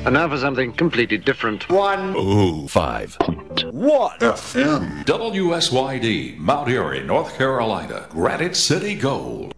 And now for something completely different. 105.1 FM. WSYD, Mount Airy, North Carolina. Granite City Gold.